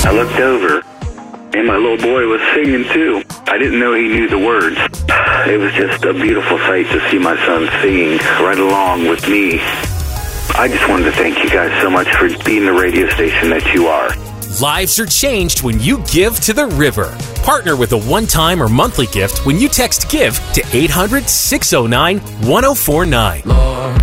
I looked over, and my little boy was singing too. I didn't know he knew the words. It was just a beautiful sight to see my son singing right along with me. I just wanted to thank you guys so much for being the radio station that you are. Lives are changed when you give to the river. Partner with a one-time or monthly gift when you text GIVE to 800-609-1049. Lord,